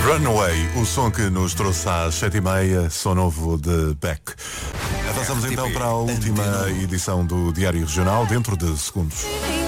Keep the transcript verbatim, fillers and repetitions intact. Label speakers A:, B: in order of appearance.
A: Runaway, o som que nos trouxe às sete e meia, som novo de Beck. Avançamos então para a última edição do Diário Regional, dentro de segundos.